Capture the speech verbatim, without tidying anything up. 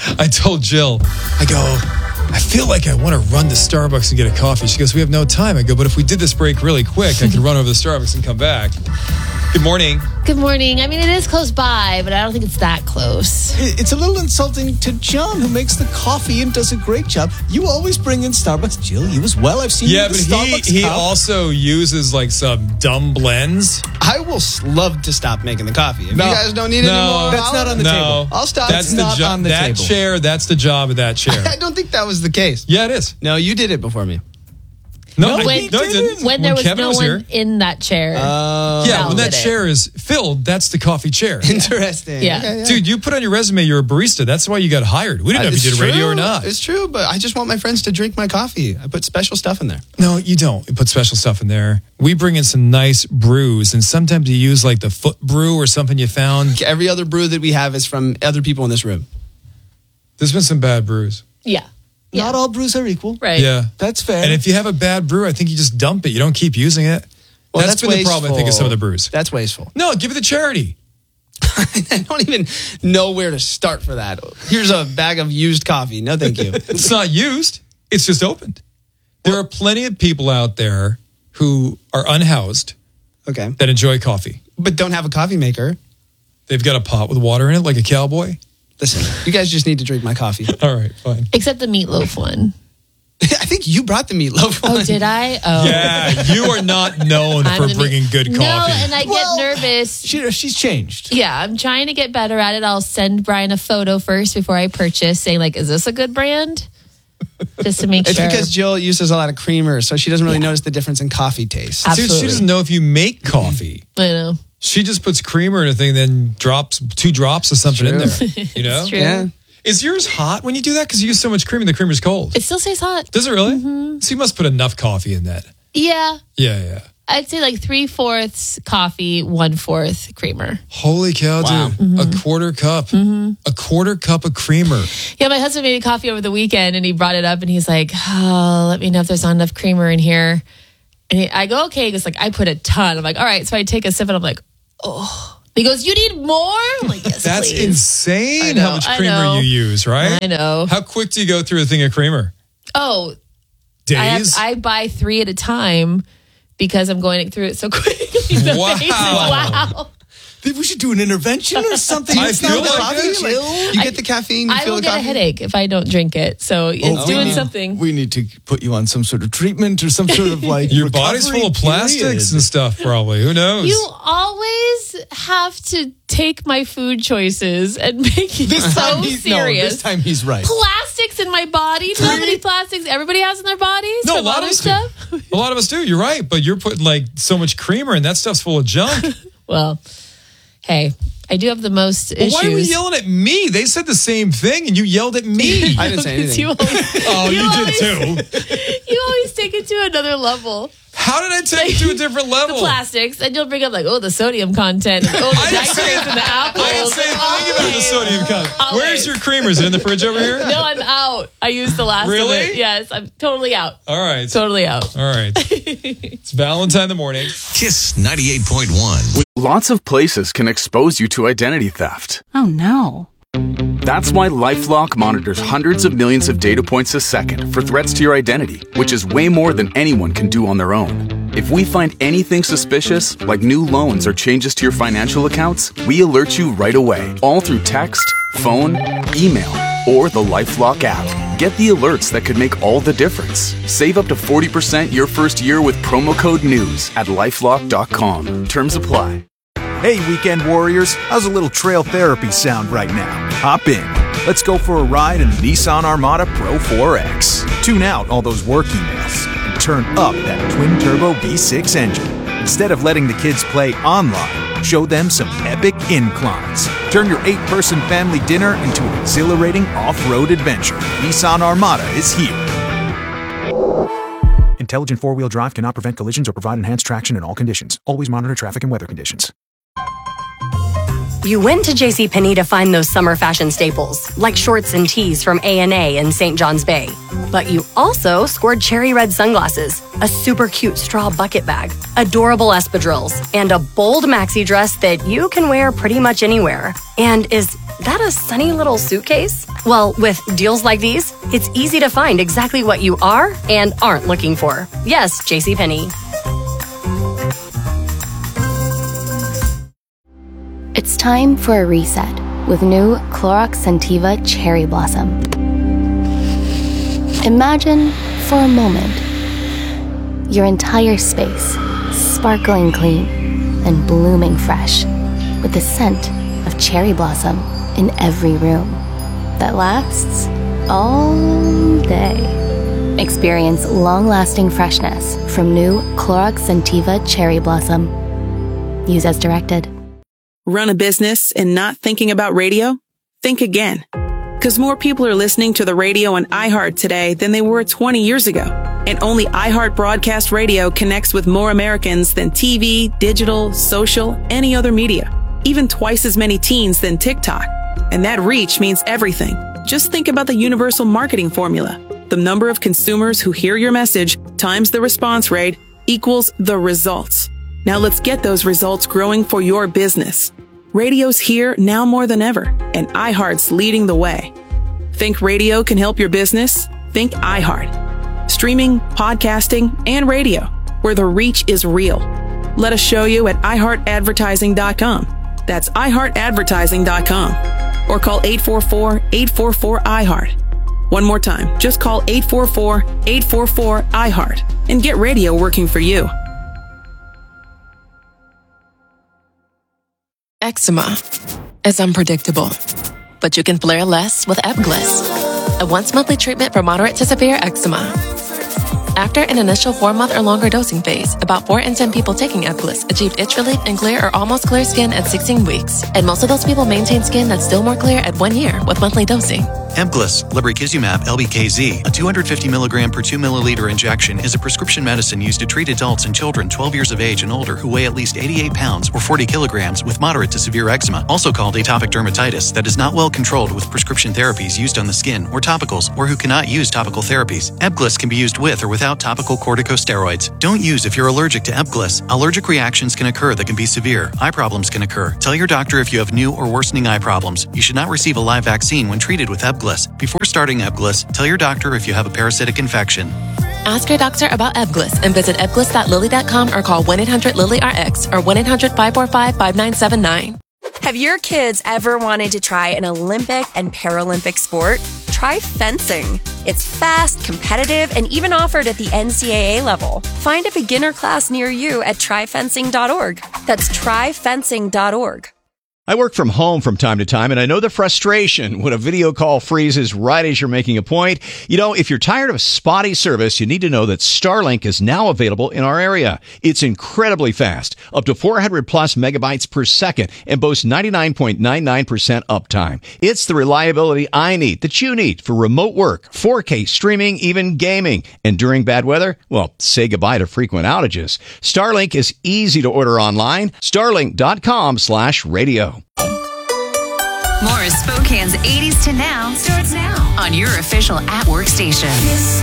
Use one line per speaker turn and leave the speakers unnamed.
I told Jill, I go, I feel like I want to run to Starbucks and get a coffee. She goes, we have no time. I go, but if we did this break really quick, I could run over to Starbucks and come back. Good morning.
Good morning. I mean, it is close by, but I don't think it's that close.
It's a little insulting to John, who makes the coffee and does a great job. You always bring in Starbucks. Jill, you as well. I've seen
yeah,
you with
but
the
he,
Starbucks
he
cup.
also uses like some dumb blends.
I will love to stop making the coffee. If
No.
you guys don't need
No.
it anymore,
That's
I'll,
not on the
no,
table.
I'll stop.
That's
It's
the
not
jo-
on the
that
table.
chair. That's the job of that chair.
I don't think that was the case.
Yeah, it is.
No, you did it before me.
No,
No,
I-
when-
no, I didn't.
When there was
Kevin
no
was
one
here.
in that chair.
Uh,
Yeah,
Val
when that
did it.
chair is filled, that's the coffee chair.
Interesting.
Yeah.
Okay,
Dude, you put on your resume you're a barista. That's why you got hired. We didn't know if
It's
you did radio
true.
or not.
It's true, but I just want my friends to drink my coffee. I put special stuff in there.
No, you don't. You put special stuff in there. We bring in some nice brews, and sometimes you use like the foot brew or something you found.
Every other brew that we have is from other people in this room.
There's been some bad brews.
yeah. Yeah.
Not all brews are equal.
Right.
Yeah.
That's fair.
And if you have a bad brew, I think you just dump it. You don't keep using it.
Well,
that's
that's
been the problem, I think, of some of the brews.
That's wasteful.
No, give it to charity.
I don't even know where to start for that. Here's a bag of used coffee. No, thank you.
It's not used. It's just opened. There are plenty of people out there who are unhoused
Okay.
that enjoy coffee.
But don't have a coffee maker.
They've got a pot with water in it like a cowboy.
Listen, you guys just need to drink my coffee.
All right, fine.
Except the meatloaf one.
I think you brought the meatloaf one.
Oh, did I? Oh.
Yeah, you are not known
I'm
for
the meat-
bringing good coffee.
No, and I
Well,
get nervous.
She, she's changed.
Yeah, I'm trying to get better at it. I'll send Brian a photo first before I purchase, saying like, "Is this a good brand?" Just to make
It's
sure.
because Jill uses a lot of creamer, so she doesn't really notice the difference in coffee taste.
Ab-
Dude, she
Absolutely.
doesn't know if you make coffee.
I know.
She just puts creamer in a thing, then drops two drops of something in there. You know?
It's true.
Yeah.
Is yours hot when you do that? Because you use so much cream and the creamer's cold.
It still stays hot.
Does it really? So you must put enough coffee in that.
Yeah,
Yeah, yeah.
I'd say like three fourths coffee, one fourth creamer.
Holy cow,
Wow.
dude. A quarter cup. A quarter cup of creamer.
Yeah, my husband made me coffee over the weekend, and he brought it up, and he's like, "Oh, let me know if there's not enough creamer in here." And he, I go, "Okay." He goes like, "I put a ton." I'm like, "All right." So I take a sip, and I'm like, "Oh." He goes, "You need more?" I'm like, "Yes,
That's
please."
insane
I know,
how much
I
creamer
know.
you use, right?
I know.
How quick do you go through a thing of creamer?
Oh, I, have,
Days?
I buy three at a time because I'm going through it so quickly. The
Wow.
face is- wow.
Maybe we should do an intervention or something.
I
It's
feel
not
like
coffee,
that.
Jill.
You get the caffeine, you
I
feel
will
the
get
coffee.
a headache if I don't drink it. So it's
Oh,
doing
we need-
something.
We need to put you on some sort of treatment or some sort of like
Your body's full of
recovery
plastics
period.
and stuff, probably. Who knows?
You always have to take my food choices and make it
This
so
time he's, no,
serious.
this time he's right.
Plastics in my body. How many plastics everybody has in their bodies?
No, a
from
lot of
other
us
stuff.
do. A lot of us do. You're right, but you're putting like so much creamer, and that stuff's full of junk.
Well, hey, I do have the most
Well,
issues.
why are you yelling at me? They said the same thing, and you yelled at me.
I didn't say anything.
You always,
Oh, you,
always,
did too.
You always take it to another level.
How did I take it to a different level?
The plastics, and you'll bring up like, oh, the sodium content, and, oh, the
I didn't say
nitrates in the apples.
I didn't say a thing about the sodium content.
Always.
Where's your creamer? Is it in the fridge over here?
No, I'm out. I used the last
Really?
of it. Yes, I'm totally out.
All right.
Totally out.
All right. It's Valentine the morning.
Kiss ninety-eight point one.
Lots of places can expose you to identity theft.
Oh no.
That's why LifeLock monitors hundreds of millions of data points a second for threats to your identity, which is way more than anyone can do on their own. If we find anything suspicious, like new loans or changes to your financial accounts, we alert you right away, all through text, phone, email, or the LifeLock app. Get the alerts that could make all the difference. Save up to forty percent your first year with promo code NEWS at lifelock dot com. Terms apply.
Hey, weekend warriors, how's a little trail therapy sound right now? Hop in. Let's go for a ride in the Nissan Armada Pro four X. Tune out all those work emails and turn up that twin-turbo V six engine. Instead of letting the kids play online, show them some epic inclines. Turn your eight-person family dinner into an exhilarating off-road adventure. Nissan Armada is here. Intelligent four-wheel drive cannot prevent collisions or provide enhanced traction in all conditions. Always monitor traffic and weather conditions.
You went to JCPenney to find those summer fashion staples, like shorts and tees from A and A in Saint John's Bay. But you also scored cherry red sunglasses, a super cute straw bucket bag, adorable espadrilles, and a bold maxi dress that you can wear pretty much anywhere and is that a sunny little suitcase? Well, with deals like these, it's easy to find exactly what you are and aren't looking for. Yes, JCPenney.
It's time for a reset with new Clorox Scentiva Cherry Blossom. Imagine, for a moment, your entire space sparkling clean and blooming fresh with the scent of cherry blossom in every room that lasts all day. Experience long-lasting freshness from new Clorox Scentiva Cherry Blossom. Use as directed.
Run a business and not thinking about radio? Think again. Because more people are listening to the radio on iHeart today than they were twenty years ago. And only iHeart Broadcast Radio connects with more Americans than T V, digital, social, any other media. Even twice as many teens than TikTok. And that reach means everything. Just think about the universal marketing formula. The number of consumers who hear your message times the response rate equals the results. Now let's get those results growing for your business. Radio's here now more than ever, and iHeart's leading the way. Think radio can help your business? Think iHeart. Streaming, podcasting, and radio, where the reach is real. Let us show you at i heart advertising dot com. That's i heart advertising dot com. Or call eight four four, eight four four, iHeart. One more time, just call eight four four, eight four four, iHeart and get radio working for you.
Eczema is unpredictable, but you can flare less with Ebglyss, a once-monthly treatment for moderate to severe eczema. After an initial four-month or longer dosing phase, about four in ten people taking Ebglyss achieved itch relief and clear or almost clear skin at sixteen weeks, and most of those people maintain skin that's still more clear at one year with monthly dosing.
Ebglyss, lebrikizumab L B K Z, a two hundred fifty milligram per two milliliter injection, is a prescription medicine used to treat adults and children twelve years of age and older who weigh at least eighty-eight pounds or forty kilograms with moderate to severe eczema, also called atopic dermatitis, that is not well controlled with prescription therapies used on the skin or topicals, or who cannot use topical therapies. Ebglyss can be used with or without topical corticosteroids. Don't use if you're allergic to Ebglyss. Allergic reactions can occur that can be severe. Eye problems can occur. Tell your doctor if you have new or worsening eye problems. You should not receive a live vaccine when treated with Ebglyss. Before starting Ebglyss, tell your doctor if you have a parasitic infection.
Ask your doctor about Ebglyss and visit ebglyss dot lilly dot com or call one eight hundred lilly R X or one eight hundred, five four five, five nine seven nine.
Have your kids ever wanted to try an Olympic and Paralympic sport? Try fencing. It's fast, competitive, and even offered at the N C double A level. Find a beginner class near you at try fencing dot org. That's try fencing dot org.
I work from home from time to time, and I know the frustration when a video call freezes right as you're making a point. You know, if you're tired of spotty service, you need to know that Starlink is now available in our area. It's incredibly fast, up to four hundred plus megabytes per second, and boasts ninety-nine point nine nine percent uptime. It's the reliability I need, that you need, for remote work, four K streaming, even gaming. And during bad weather, well, say goodbye to frequent outages. Starlink is easy to order online. Starlink dot com slash radio.
More of Spokane's eighties to now starts now on your official at work station.